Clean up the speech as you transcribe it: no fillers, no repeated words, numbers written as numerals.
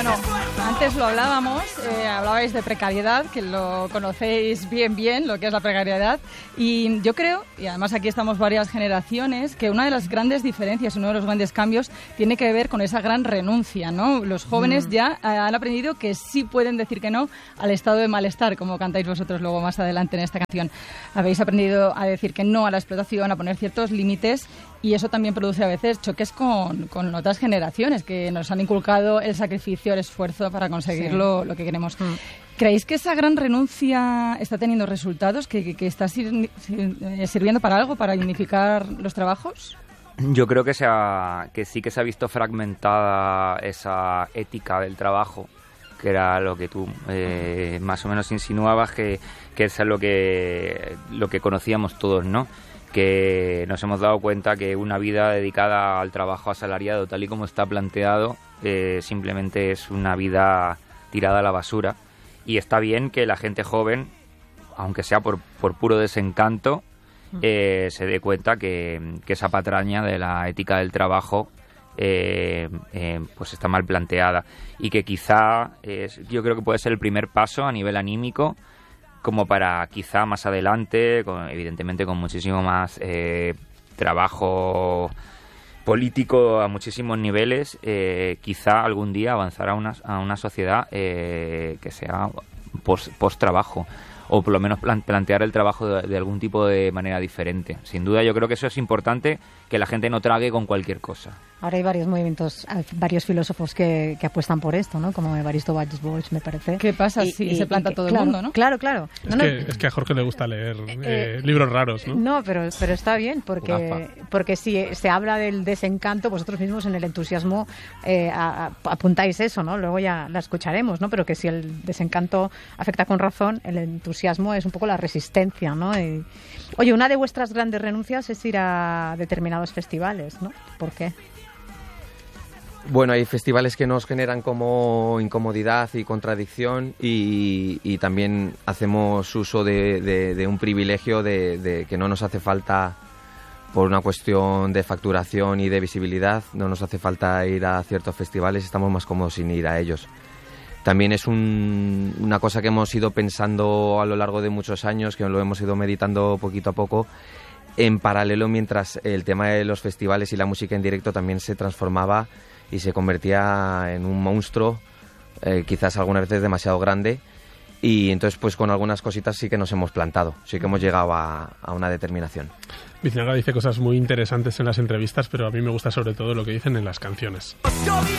Bueno, antes lo hablábamos, hablabais de precariedad, que lo conocéis bien, lo que es la precariedad. Y yo creo, y además aquí estamos varias generaciones, que una de las grandes diferencias, uno de los grandes cambios, tiene que ver con esa gran renuncia, ¿no? Los jóvenes ya han aprendido que sí pueden decir que no al estado de malestar, como cantáis vosotros luego más adelante en esta canción. Habéis aprendido a decir que no a la explotación, a poner ciertos límites, y eso también produce a veces choques con otras generaciones que nos han inculcado el sacrificio, el esfuerzo para conseguir lo que queremos. ¿Creéis que esa gran renuncia está teniendo resultados, que está sirviendo para algo, para unificar los trabajos? Yo creo que sí que se ha visto fragmentada esa ética del trabajo, que era lo que tú más o menos insinuabas, que es lo que conocíamos todos, ¿no? Que nos hemos dado cuenta que una vida dedicada al trabajo asalariado, tal y como está planteado, simplemente es una vida tirada a la basura. Y está bien que la gente joven, aunque sea por puro desencanto, se dé cuenta que esa patraña de la ética del trabajo pues está mal planteada, y que quizá yo creo que puede ser el primer paso a nivel anímico, como para quizá más adelante, evidentemente con muchísimo más trabajo político a muchísimos niveles, quizá algún día avanzar a una sociedad que sea post-trabajo, o por lo menos plantear el trabajo de algún tipo de manera diferente. Sin duda yo creo que eso es importante, que la gente no trague con cualquier cosa. Ahora hay varios movimientos, varios filósofos que apuestan por esto, ¿no? Como Evaristo Balls, me parece. ¿Qué pasa si se planta todo el mundo, no? Claro. Es que a Jorge le gusta leer libros raros, ¿no? No, pero está bien, porque si se habla del desencanto, vosotros mismos en el entusiasmo apuntáis eso, ¿no? Luego ya la escucharemos, ¿no? Pero que si el desencanto afecta con razón, el entusiasmo es un poco la resistencia, ¿no? Oye, una de vuestras grandes renuncias es ir a determinados festivales, ¿no? ¿Por qué? Bueno, hay festivales que nos generan como incomodidad y contradicción, y también hacemos uso de un privilegio de que no nos hace falta, por una cuestión de facturación y de visibilidad, no nos hace falta ir a ciertos festivales, estamos más cómodos sin ir a ellos. También es una cosa que hemos ido pensando a lo largo de muchos años, que lo hemos ido meditando poquito a poco, en paralelo, mientras el tema de los festivales y la música en directo también se transformaba y se convertía en un monstruo, quizás algunas veces demasiado grande, y entonces pues con algunas cositas sí que nos hemos plantado, sí que hemos llegado a una determinación. Biznaga dice cosas muy interesantes en las entrevistas, pero a mí me gusta sobre todo lo que dicen en las canciones.